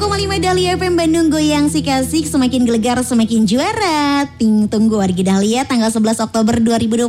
101,5 Dahlia FM Bandung, goyang si kasih semakin gelegar semakin juara. Tunggu wargi Dahlia tanggal 11 Oktober 2026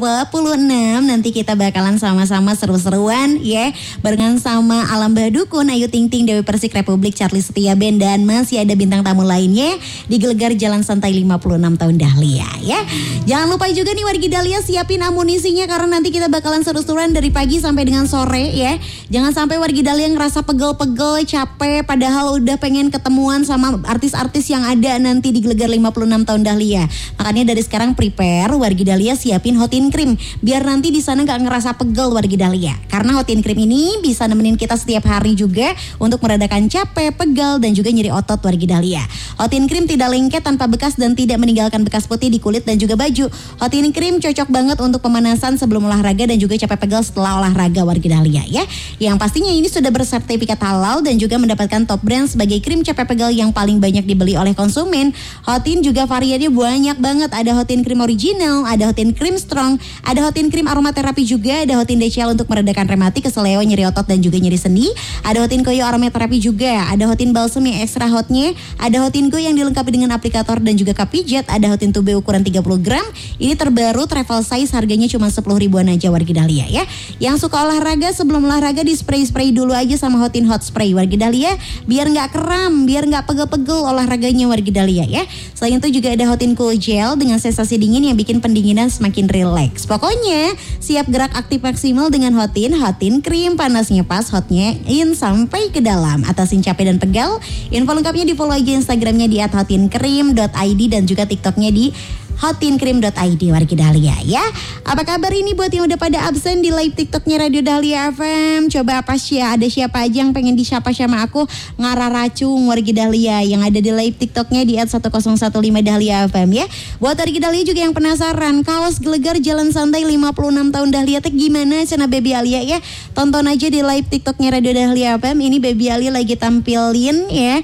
nanti kita bakalan sama-sama seru-seruan ya, barengan sama Alam Badukun, Ayu Ting Ting, Dewi Persik, Republik, Charlie Setia Band, dan masih ada bintang tamu lainnya di Gelegar Jalan Santai 56 tahun Dahlia ya. Jangan lupa juga nih wargi Dahlia siapin amunisinya karena nanti kita bakalan seru-seruan dari pagi sampai dengan sore ya. Jangan sampai wargi Dahlia ngerasa pegel-pegel, capek padahal udah pengen ketemuan sama artis-artis yang ada nanti di Gelegar 56 tahun Dahlia. Makanya dari sekarang prepare wargi Dahlia, siapin hot in cream biar nanti di sana nggak ngerasa pegel wargi Dahlia. Karena hot in cream ini bisa nemenin kita setiap hari juga untuk meredakan capek, pegal dan juga nyeri otot wargi Dahlia. Hot in cream tidak lengket, tanpa bekas dan tidak meninggalkan bekas putih di kulit dan juga baju. Hot in cream cocok banget untuk pemanasan sebelum olahraga dan juga capek pegal setelah olahraga wargi Dahlia ya. Yang pastinya ini sudah bersertifikat halal dan juga mendapatkan top brand sebagai krim capek pegal yang paling banyak dibeli oleh konsumen. Hotin juga variannya banyak banget. Ada Hotin krim original, ada Hotin krim strong, ada Hotin krim aromaterapi juga, ada Hotin decial untuk meredakan rematik, keseleo, nyeri otot dan juga nyeri sendi. Ada Hotin koyo aromaterapi juga, ada Hotin balsam yang ekstra hotnya, ada Hotin go yang dilengkapi dengan aplikator dan juga cup pijat, ada Hotin tube ukuran 30 gram. Ini terbaru travel size, harganya cuma 10 ribuan aja wargi Dahlia ya. Yang suka olahraga, sebelum olahraga di spray dulu aja sama Hotin hot spray wargi Dahlia biar nggak kram, biar nggak pegel-pegel olahraganya wargi Dahlia ya. Selain itu juga ada Hotin cool gel dengan sensasi dingin yang bikin pendinginan semakin rileks. Pokoknya siap gerak aktif maksimal dengan Hotin krim, panasnya pas, hotnya in sampai ke dalam, atasin capek dan pegal. Info lengkapnya di follow aja Instagramnya di @hotinkrim.id dan juga TikToknya di hotinkrim.id wargi Dahlia ya. Apa kabar ini buat yang udah pada absen di live TikToknya Radio Dahlia FM? Coba apa sih ada siapa aja yang pengen disapa sama aku? Ngara racung wargi Dahlia yang ada di live TikToknya di @1015 Dahlia FM ya. Buat wargi Dahlia juga yang penasaran, kaos Gelegar Jalan Santai 56 tahun Dahlia teh gimana cina Baby Alia ya? Tonton aja di live TikToknya Radio Dahlia FM. Ini Baby Alia lagi tampilin ya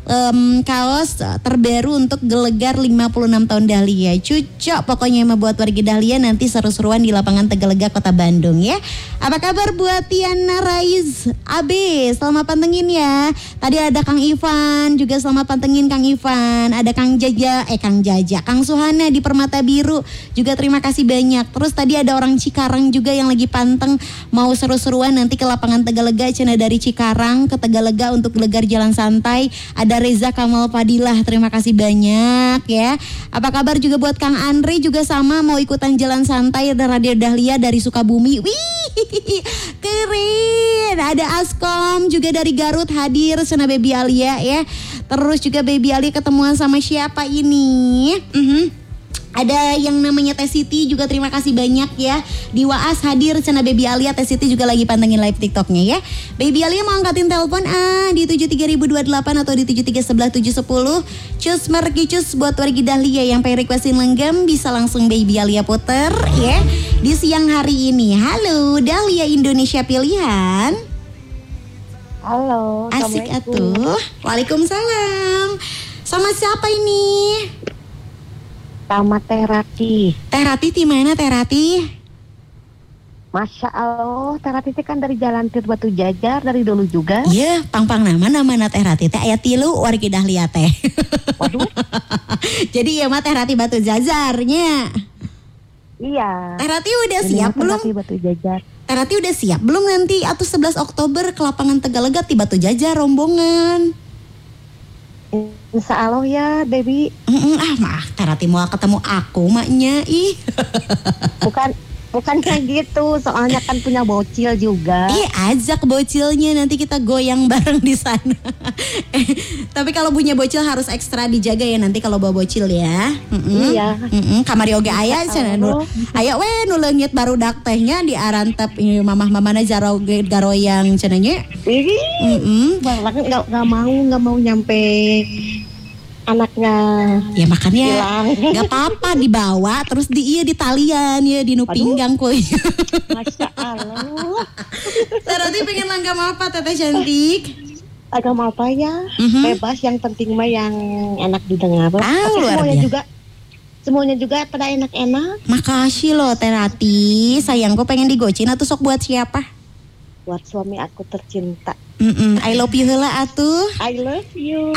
kaos terbaru untuk Gelegar 56 tahun Dahlia. Cucok pokoknya emang buat warga Dahlia nanti seru-seruan di lapangan Tegalega Kota Bandung ya. Apa kabar buat Tiana Raiz Abe? Selamat pantengin ya. Tadi ada Kang Ivan juga, selamat pantengin Kang Ivan. Ada Kang Jaja, Kang Suhana di Permata Biru juga terima kasih banyak. Terus tadi ada orang Cikarang juga yang lagi panteng mau seru-seruan nanti ke lapangan Tegalega, cina dari Cikarang ke Tegalega untuk Gelegar Jalan Santai. Ada Reza Kamal Padilah, terima kasih banyak ya. Apa kabar juga buat Kang Andre juga sama mau ikutan jalan santai Radio Dahlia dari Sukabumi. Wih, keren. Ada Askom juga dari Garut hadir sana Baby Alia ya. Terus juga Baby Alia ketemuan sama siapa ini? Ada yang namanya Teh Siti juga terima kasih banyak ya. Di Waas hadir cina Baby Alia, Teh Siti juga lagi pantengin live TikToknya ya. Baby Alia mau angkatin telepon di 73028 atau di 7311710. Cus merki cus buat wargi Dahlia yang pengen requestin lenggam bisa langsung Baby Alia puter ya. Di siang hari ini. Halo Dahlia Indonesia Pilihan. Halo. Asik atuh. Waalaikumsalam. Sama siapa ini? Sama Teh Rati. Teh Rati di mana Teh Rati? Masya Allah, Teh Rati kan dari Jalan Tir Batu Jajar dari dulu juga. Iya, pang-pang nama Teh Rati teh aya 3 wargi Dahlia teh. Waduh. Jadi ya mah Teh Rati Batu Jajarnya. Iya. Teh Rati udah siap belum? Teh Rati Batu Jajar. Teh Rati udah siap belum nanti atau 11 Oktober ke lapangan Tegalega di Batu Jajar rombongan? Insya Allah ya, Debbie. Teh Rati mau ketemu aku maknya Bukan kayak gitu, soalnya kan punya bocil juga. Ajak bocilnya nanti kita goyang bareng di sana. Tapi kalau punya bocil harus ekstra dijaga ya nanti kalau bawa bocil ya. Iya. Kamar yoga aya cenah aya we nu leungit barudak tehnya di arantep mamah-mamana garoyang cenah nya. Enggak mau nyampe anaknya ya makanya hilang. Gak apa-apa dibawa terus di talian ya di nu pinggang kuy. Masya Allah. Terus pengen langgam apa teteh cantik? Agama apa ya? Bebas, yang penting mah yang enak didengar. Semuanya juga pada enak-enak. Makasih loh Teh Rati. Sayangku pengen digocin atau sok buat siapa? buat suami aku tercinta. I love you heula atuh. I love you.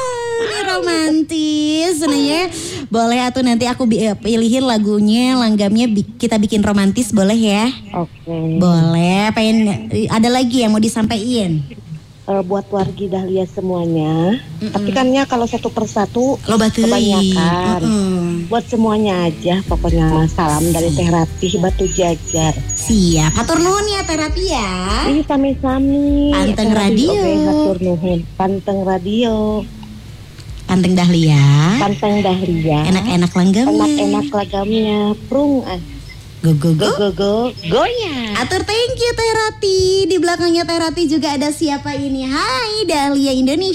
Romantis sebenarnya. Boleh atuh nanti aku pilihin lagunya, langgamnya kita bikin romantis boleh ya? Oke. Boleh. Pengen ada lagi yang mau disampaikan? Buat wargi Dahlia semuanya. Tapi kan ya kalau satu persatu Loba teuing. kebanyakan. Buat semuanya aja pokoknya salam dari Teh Ratih Batu Jajar. Siap. Hatur nuhun ya Teh Ratih ya. Ini sami-sami. Panteng radio. Oke, hatur nuhun. Panteng radio. Panteng Dahlia. Panteng Dahlia. Enak-enak langgamnya. Enak-enak lagamnya. Prung. Go go go. Goyang. Atur thank you Teh Ratih. Di belakangnya Teh Ratih juga ada siapa ini? Hai Dahlia Indonesia.